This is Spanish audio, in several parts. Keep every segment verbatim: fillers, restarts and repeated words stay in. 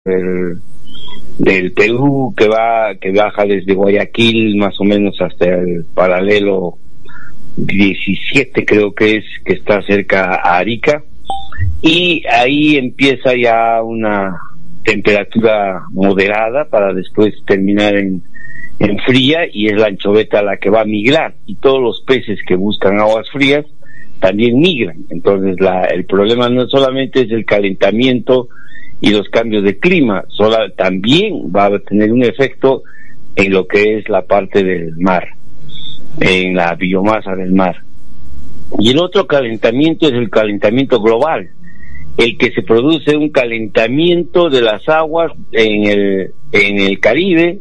del, del Perú, que va que baja desde Guayaquil más o menos hasta el paralelo diecisiete, creo que es, que está cerca a Arica, y ahí empieza ya una temperatura moderada para después terminar en, en fría, y es la anchoveta la que va a migrar, y todos los peces que buscan aguas frías también migran. Entonces la, el problema no solamente es el calentamiento y los cambios de clima, sola, también va a tener un efecto en lo que es la parte del mar, en la biomasa del mar. Y el otro calentamiento es el calentamiento global, el que se produce un calentamiento de las aguas en el, en el Caribe,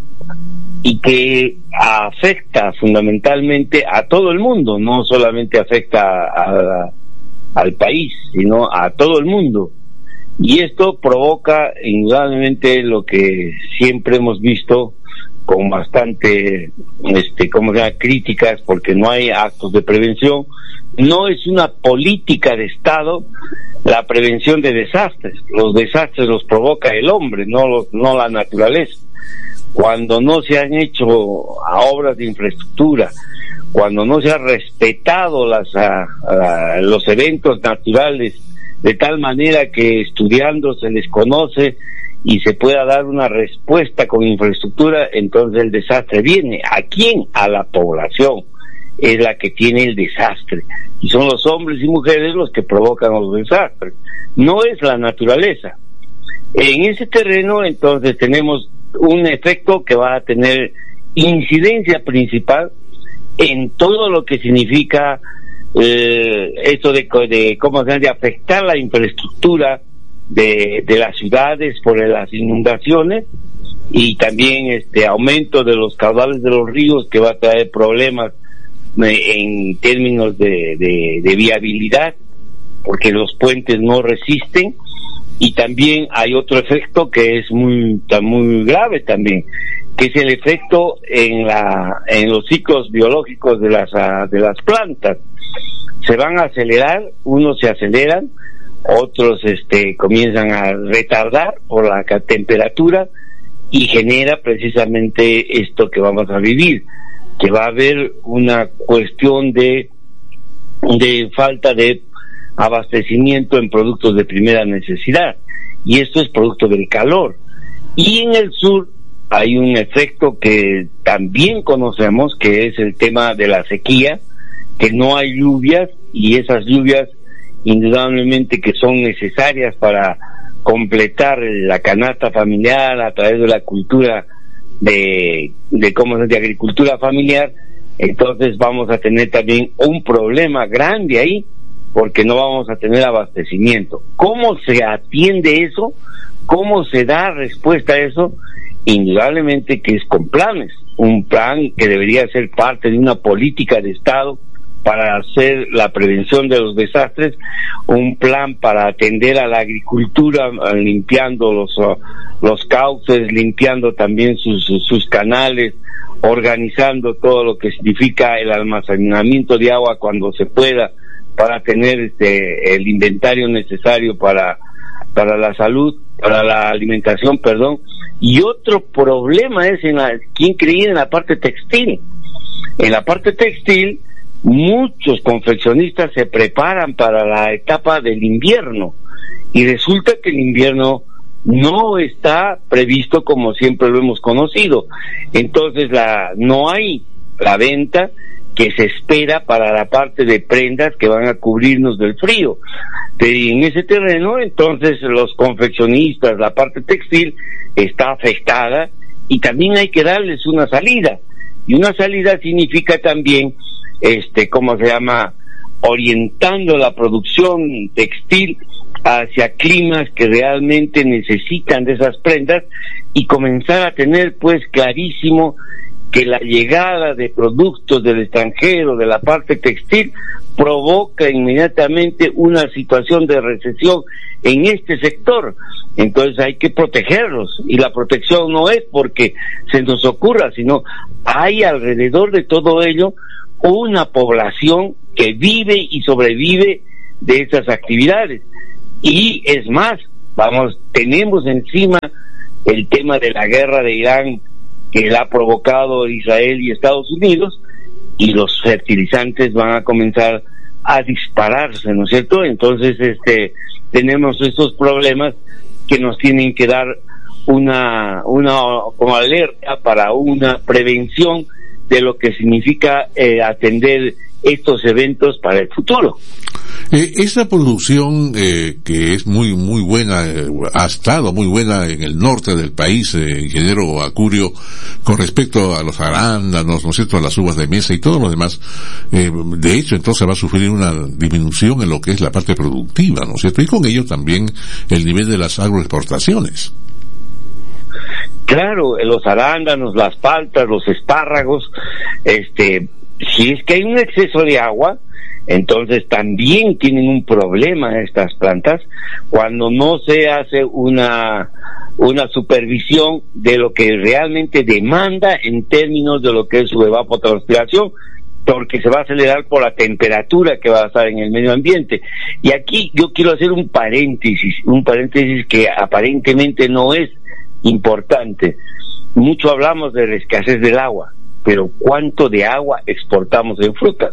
y que afecta fundamentalmente a todo el mundo, no solamente afecta a, a, al país, sino a todo el mundo. Y esto provoca indudablemente lo que siempre hemos visto con bastante, este, como se llama, críticas, porque no hay actos de prevención. No es una política de Estado la prevención de desastres. Los desastres los provoca el hombre, no los, no la naturaleza. Cuando no se han hecho obras de infraestructura, cuando no se ha respetado las, a, a, los eventos naturales de tal manera que estudiando se les conoce y se pueda dar una respuesta con infraestructura, entonces el desastre viene. ¿A quién? A la población es la que tiene el desastre, y son los hombres y mujeres los que provocan los desastres, no es la naturaleza. En ese terreno entonces tenemos un efecto que va a tener incidencia principal en todo lo que significa eh, esto de, de cómo se ha de afectar la infraestructura de, de las ciudades por las inundaciones, y también este aumento de los caudales de los ríos, que va a traer problemas eh, en términos de, de, de viabilidad, porque los puentes no resisten. Y también hay otro efecto que es muy muy grave también, que es el efecto en la en los ciclos biológicos de las de las plantas. Se van a acelerar, unos se aceleran, otros este comienzan a retardar por la temperatura, y genera precisamente esto que vamos a vivir, que va a haber una cuestión de de falta de abastecimiento en productos de primera necesidad, y esto es producto del calor. Y en el sur hay un efecto que también conocemos, que es el tema de la sequía, que no hay lluvias, y esas lluvias indudablemente que son necesarias para completar la canasta familiar a través de la cultura de, de cómo es de agricultura familiar. Entonces vamos a tener también un problema grande ahí, porque no vamos a tener abastecimiento. ¿Cómo se atiende eso? ¿Cómo se da respuesta a eso? Indudablemente que es con planes, un plan que debería ser parte de una política de Estado para hacer la prevención de los desastres, un plan para atender a la agricultura, limpiando los, los cauces, limpiando también sus, sus canales, organizando todo lo que significa el almacenamiento de agua cuando se pueda, para tener este el inventario necesario para para la salud, para la alimentación, perdón. Y otro problema es en la, ¿quién creía en la parte textil? En la parte textil, muchos confeccionistas se preparan para la etapa del invierno, y resulta que el invierno no está previsto como siempre lo hemos conocido. Entonces la no hay la venta que se espera para la parte de prendas que van a cubrirnos del frío. Y en ese terreno, entonces, los confeccionistas, la parte textil, está afectada, y también hay que darles una salida. Y una salida significa también, este, ¿cómo se llama?, orientando la producción textil hacia climas que realmente necesitan de esas prendas, y comenzar a tener, pues, clarísimo que la llegada de productos del extranjero, de la parte textil, provoca inmediatamente una situación de recesión en este sector. Entonces hay que protegerlos, y la protección no es porque se nos ocurra, sino hay alrededor de todo ello una población que vive y sobrevive de esas actividades. Y es más, vamos, tenemos encima el tema de la guerra de Irán que la ha provocado Israel y Estados Unidos, y los fertilizantes van a comenzar a dispararse, ¿no es cierto? Entonces, este, tenemos estos problemas que nos tienen que dar una, una como alerta para una prevención de lo que significa eh, atender estos eventos para el futuro. Eh, esa producción eh, que es muy muy buena, eh, ha estado muy buena en el norte del país, eh, ingeniero Acurio, con respecto a los arándanos, ¿no es cierto?, a las uvas de mesa y todo lo demás. Eh, de hecho, entonces va a sufrir una disminución en lo que es la parte productiva, ¿no es cierto?, y con ello también el nivel de las agroexportaciones. Claro, los arándanos, las paltas, los espárragos, este, si es que hay un exceso de agua, entonces también tienen un problema estas plantas cuando no se hace una una supervisión de lo que realmente demanda en términos de lo que es su evapotranspiración, porque se va a acelerar por la temperatura que va a estar en el medio ambiente. Y aquí yo quiero hacer un paréntesis, un paréntesis que aparentemente no es importante. Mucho hablamos de la escasez del agua, pero ¿cuánto de agua exportamos en frutas?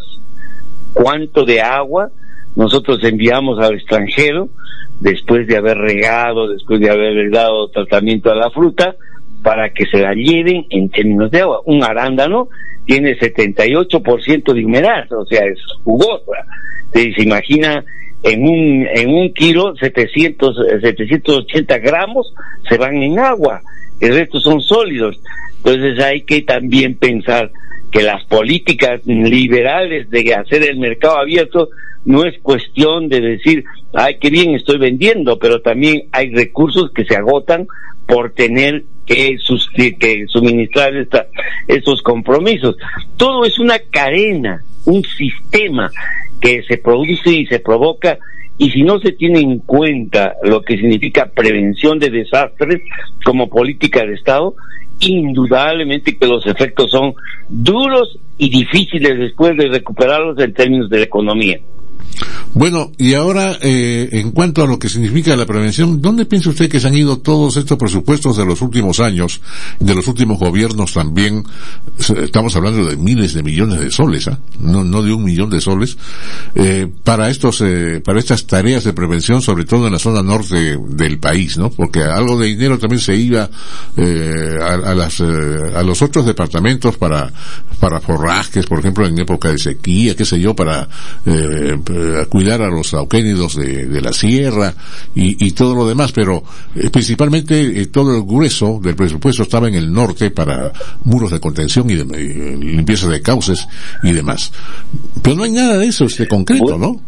¿Cuánto de agua nosotros enviamos al extranjero después de haber regado, después de haber dado tratamiento a la fruta para que se la lleven en términos de agua? Un arándano tiene setenta y ocho por ciento de humedad, o sea, es jugosa. Se imagina en un en un kilo setecientos, setecientos ochenta gramos se van en agua, el resto son sólidos. Entonces hay que también pensar que las políticas liberales de hacer el mercado abierto no es cuestión de decir, ay, qué bien estoy vendiendo, pero también hay recursos que se agotan por tener que, sus, que suministrar esta, estos compromisos. Todo es una cadena, un sistema que se produce y se provoca, y si no se tiene en cuenta lo que significa prevención de desastres como política de Estado, indudablemente que los efectos son duros y difíciles después de recuperarlos en términos de la economía. Bueno, y ahora, eh, en cuanto a lo que significa la prevención, ¿dónde piensa usted que se han ido todos estos presupuestos de los últimos años, de los últimos gobiernos también? Estamos hablando de miles de millones de soles, ¿eh? no, no de un millón de soles, eh, para estos, eh, para estas tareas de prevención, sobre todo en la zona norte del país, ¿no? Porque algo de dinero también se iba, eh, a, a las, eh, a los otros departamentos para, para forrajes, por ejemplo, en época de sequía, qué sé yo, para, eh, a cuidar a los auquénidos de, de la sierra y, y todo lo demás, pero eh, principalmente eh, todo el grueso del presupuesto estaba en el norte para muros de contención y de eh, limpieza de cauces y demás. Pero no hay nada de eso, este concreto, ¿no?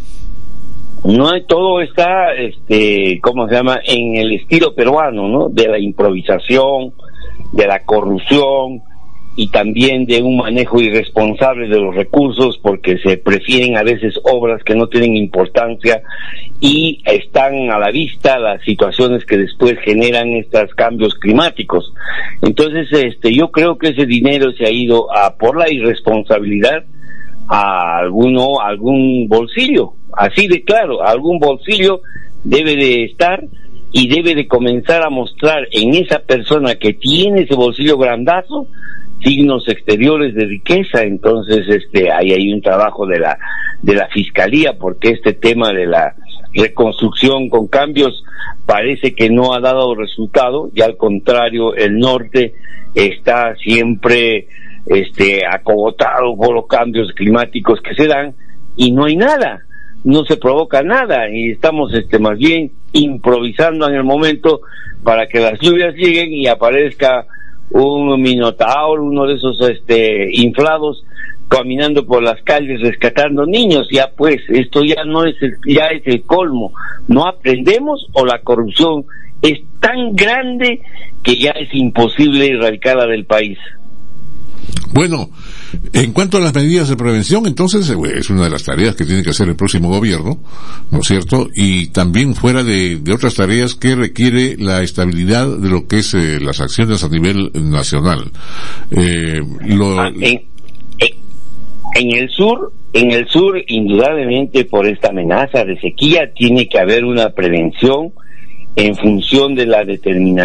No hay, todo está, este, ¿cómo se llama? En el estilo peruano, ¿no? De la improvisación, de la corrupción, y también de un manejo irresponsable de los recursos, porque se prefieren a veces obras que no tienen importancia y están a la vista las situaciones que después generan estos cambios climáticos. Entonces, este, yo creo que ese dinero se ha ido a, por la irresponsabilidad, a alguno, a algún bolsillo, así de claro, a algún bolsillo debe de estar, y debe de comenzar a mostrar en esa persona que tiene ese bolsillo grandazo signos exteriores de riqueza. Entonces, este, ahí hay un trabajo de la de la fiscalía, porque este tema de la reconstrucción con cambios parece que no ha dado resultado, y al contrario, el norte está siempre este acogotado por los cambios climáticos que se dan, y no hay nada, no se provoca nada, y estamos este más bien improvisando en el momento para que las lluvias lleguen y aparezca un minotauro, uno de esos este inflados, caminando por las calles rescatando niños. Ya pues, esto ya no es el, ya es el colmo. No aprendemos, o la corrupción es tan grande que ya es imposible erradicarla del país. Bueno, en cuanto a las medidas de prevención, entonces es una de las tareas que tiene que hacer el próximo gobierno, ¿no es cierto? Y también fuera de, de otras tareas que requiere la estabilidad de lo que es eh, las acciones a nivel nacional. Eh, lo... en, en, en el sur, en el sur, indudablemente por esta amenaza de sequía, tiene que haber una prevención en función de la determinación